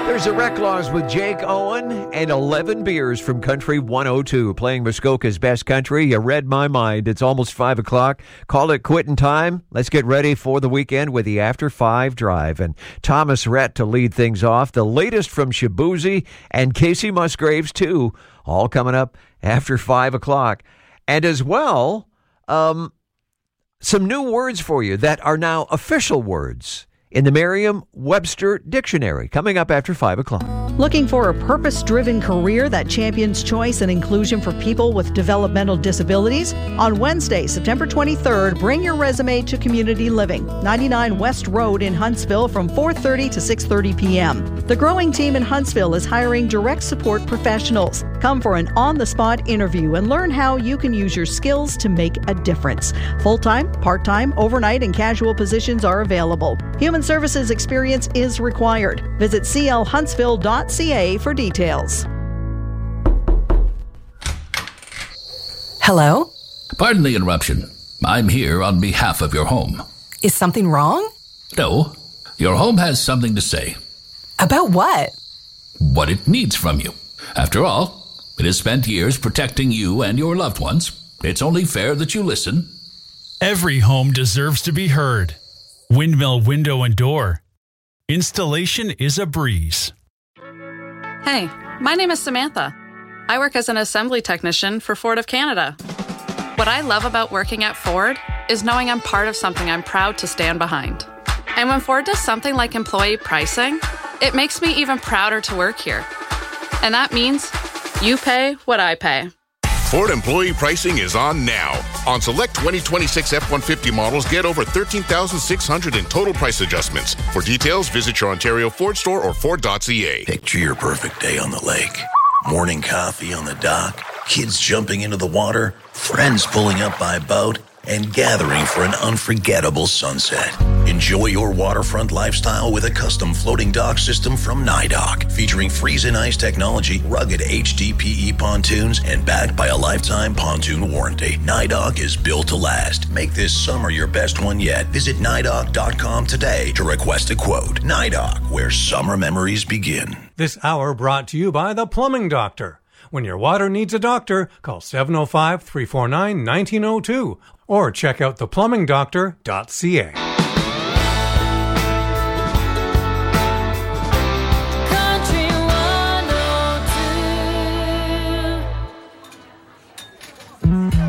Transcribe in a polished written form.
There's a Rec Laws with Jake Owen and 11 beers from Country 102. Playing Muskoka's best country. You read my mind. It's almost 5 o'clock. Call it quitting time. Let's get ready for the weekend with the After 5 Drive. And Thomas Rhett to lead things off. The latest from Shaboozey and Casey Musgraves, too. All coming up after 5 o'clock. And as well, some new words for you that are now official words in the Merriam-Webster Dictionary, coming up after 5 o'clock. Looking for a purpose-driven career that champions choice and inclusion for people with developmental disabilities? On Wednesday, September 23rd, bring your resume to Community Living, 99 West Road in Huntsville from 4:30 to 6:30 p.m. The growing team in Huntsville is hiring direct support professionals. Come for an on-the-spot interview and learn how you can use your skills to make a difference. Full-time, part-time, overnight, and casual positions are available. Human Services experience is required. Visit clhuntsville.ca for details. Hello? Pardon the interruption. I'm here on behalf of your home. Is something wrong? No. Your home has something to say. About what? What it needs from you. After all, it has spent years protecting you and your loved ones. It's only fair that you listen. Every home deserves to be heard. Windmill Window and Door. Installation is a breeze. Hey, my name is Samantha. I work as an assembly technician for Ford of Canada. What I love about working at Ford is knowing I'm part of something I'm proud to stand behind. And when Ford does something like employee pricing, it makes me even prouder to work here. And that means you pay what I pay. Ford employee pricing is on now. On select 2026 F-150 models, get over $13,600 in total price adjustments. For details, visit your Ontario Ford store or Ford.ca. Picture your perfect day on the lake. Morning coffee on the dock, kids jumping into the water, friends pulling up by boat, and gathering for an unforgettable sunset. Enjoy your waterfront lifestyle with a custom floating dock system from NYDOC, featuring freeze and ice technology, rugged HDPE pontoons, and backed by a lifetime pontoon warranty. NYDOC is built to last. Make this summer your best one yet. Visit NYDOC.com today to request a quote. NYDOC, where summer memories begin. This hour brought to you by The Plumbing Doctor. When your water needs a doctor, call 705-349-1902 or check out theplumbingdoctor.ca.